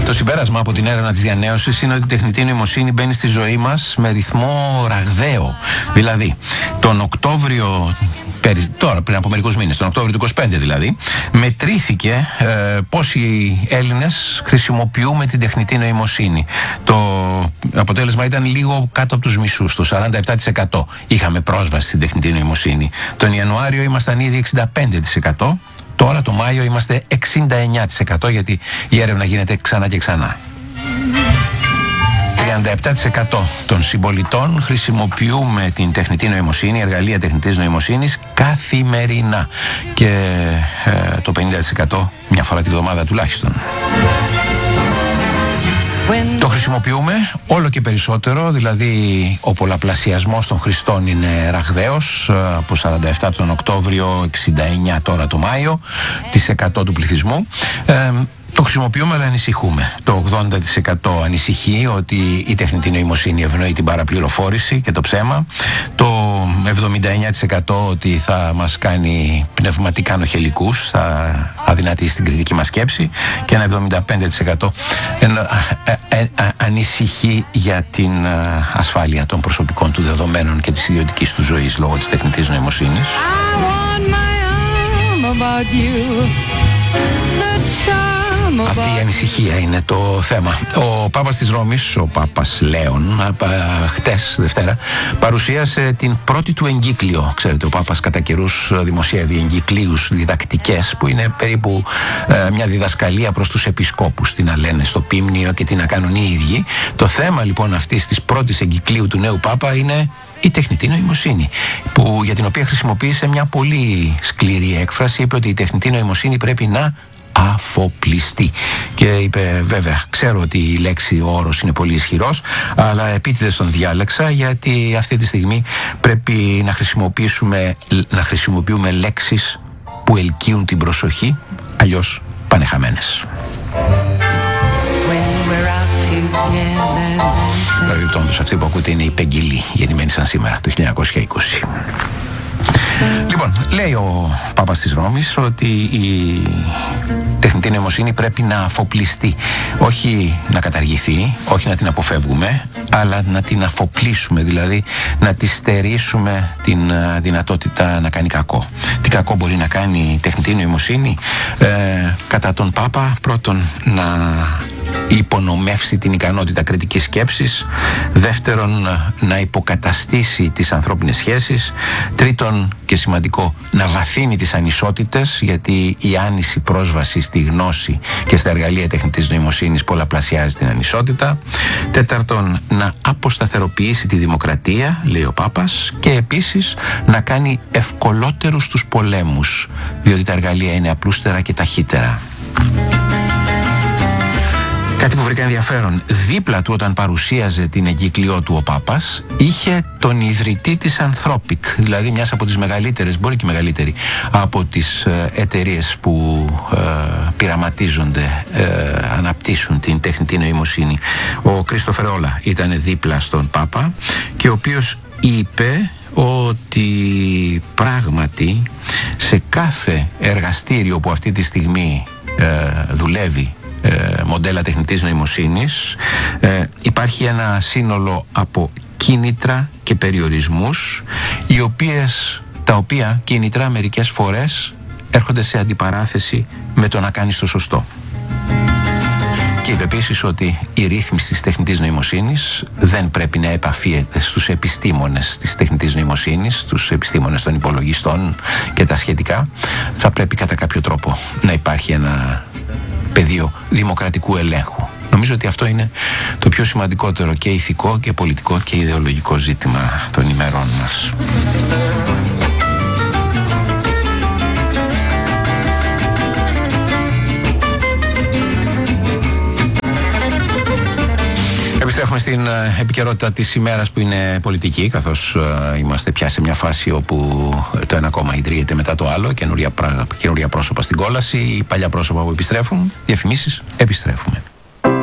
Το συμπέρασμα από την έρευνα της διανέωσης είναι ότι η τεχνητή νοημοσύνη μπαίνει στη ζωή μας με ρυθμό ραγδαίο. Δηλαδή, τον Οκτώβριο, τώρα πριν από μερικούς μήνες, τον Οκτώβριο του 25 δηλαδή, μετρήθηκε πόσοι Έλληνες χρησιμοποιούμε την τεχνητή νοημοσύνη. Το αποτέλεσμα ήταν λίγο κάτω από τους μισούς, το 47% είχαμε πρόσβαση στην τεχνητή νοημοσύνη. Τον Ιανουάριο ήμασταν ήδη 65%. Τώρα το Μάιο είμαστε 69%, γιατί η έρευνα γίνεται ξανά και ξανά. 37% των συμπολιτών χρησιμοποιούμε την τεχνητή νοημοσύνη, εργαλεία τεχνητής νοημοσύνης καθημερινά, και το 50% μια φορά τη βδομάδα τουλάχιστον. Το χρησιμοποιούμε όλο και περισσότερο, δηλαδή ο πολλαπλασιασμός των χρηστών είναι ραγδαίος, από 47 τον Οκτώβριο, 69 τώρα το Μάιο, της 100 του πληθυσμού. Το χρησιμοποιούμε, αλλά ανησυχούμε. Το 80% ανησυχεί ότι η τεχνητή νοημοσύνη ευνοεί την παραπληροφόρηση και το ψέμα. Το 79% ότι θα μας κάνει πνευματικά νοχελικούς, θα αδυνατήσει την κριτική μας σκέψη, και ένα 75% ανησυχεί για την ασφάλεια των προσωπικών του δεδομένων και της ιδιωτικής του ζωής λόγω της τεχνητής νοημοσύνης. Αυτή η ανησυχία είναι το θέμα. Ο Πάπας της Ρώμης, ο Πάπας Λέων, χτες Δευτέρα, παρουσίασε την πρώτη του εγκύκλιο. Ξέρετε, ο Πάπας κατά καιρούς δημοσιεύει εγκυκλίους διδακτικές, που είναι περίπου μια διδασκαλία προς τους επισκόπους, τι να λένε στο Πίμνιο και τι να κάνουν οι ίδιοι. Το θέμα λοιπόν αυτής της πρώτης εγκυκλίου του νέου Πάπα είναι η τεχνητή νοημοσύνη, για την οποία χρησιμοποίησε μια πολύ σκληρή έκφραση. Είπε ότι η τεχνητή νοημοσύνη πρέπει να αφοπλιστεί. Και είπε, βέβαια, ξέρω ότι η λέξη, ο όρος είναι πολύ ισχυρός, αλλά επίτηδες τον διάλεξα, γιατί αυτή τη στιγμή πρέπει να χρησιμοποιούμε λέξεις που ελκύουν την προσοχή, αλλιώς πάνε χαμένες. Παρεμπιπτόντως, αυτή που ακούτε είναι η Πεγγυλή, γεννημένη σαν σήμερα, το 1920. Λοιπόν, λέει ο Πάπας της Ρώμης ότι η τεχνητή νοημοσύνη πρέπει να αφοπλιστεί. Όχι να καταργηθεί, όχι να την αποφεύγουμε, αλλά να την αφοπλίσουμε, δηλαδή να τη στερήσουμε την δυνατότητα να κάνει κακό. Τι κακό μπορεί να κάνει η τεχνητή νοημοσύνη? Κατά τον Πάπα, πρώτον, να υπονομεύσει την ικανότητα κριτικής σκέψης. Δεύτερον, να υποκαταστήσει τις ανθρώπινες σχέσεις. Τρίτον, και σημαντικό, να βαθύνει τις ανισότητες, γιατί η άνηση πρόσβαση στη γνώση και στα εργαλεία τεχνητής νοημοσύνης πολλαπλασιάζει την ανισότητα. Τέταρτον, να αποσταθεροποιήσει τη δημοκρατία, λέει ο Πάπας, και επίσης να κάνει ευκολότερους τους πολέμους, διότι τα εργαλεία είναι απλούστερα και ταχύτερα. Κάτι που βρήκα ενδιαφέρον, δίπλα του όταν παρουσίαζε την εγκύκλιο του ο Πάπας, είχε τον ιδρυτή της Anthropic, δηλαδή μιας από τις μεγαλύτερες, μπορεί και μεγαλύτερη, από τις εταιρείες που πειραματίζονται, αναπτύσσουν την τεχνητή νοημοσύνη. Ο Κρίστοφερ Όλα ήταν δίπλα στον Πάπα, και ο οποίος είπε ότι πράγματι σε κάθε εργαστήριο που αυτή τη στιγμή δουλεύει μοντέλα τεχνητής νοημοσύνης, υπάρχει ένα σύνολο από κίνητρα και περιορισμούς, τα οποία κίνητρα μερικές φορές έρχονται σε αντιπαράθεση με το να κάνεις το σωστό. Και είπε επίσης ότι η ρύθμιση της τεχνητής νοημοσύνης δεν πρέπει να επαφίεται στους επιστήμονες της τεχνητής νοημοσύνης, στους επιστήμονες των υπολογιστών και τα σχετικά. Θα πρέπει κατά κάποιο τρόπο να υπάρχει ένα πεδίο δημοκρατικού ελέγχου. Νομίζω ότι αυτό είναι το πιο σημαντικότερο και ηθικό και πολιτικό και ιδεολογικό ζήτημα των ημερών μας. Επιστρέφουμε στην επικαιρότητα της ημέρας, που είναι πολιτική, καθώς είμαστε πια σε μια φάση όπου το ένα κόμμα ιδρύεται μετά το άλλο, καινούρια πρόσωπα στην κόλαση, παλιά πρόσωπα που επιστρέφουν, διαφημίσεις, επιστρέφουμε.